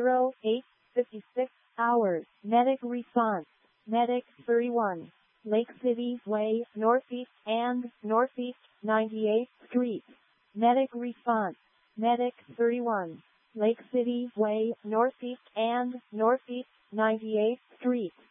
08:56 hours. Medic response. Medic 31. Lake City Way, Northeast and Northeast 98th Street. Medic response. Medic 31. Lake City Way, Northeast and Northeast 98th Street.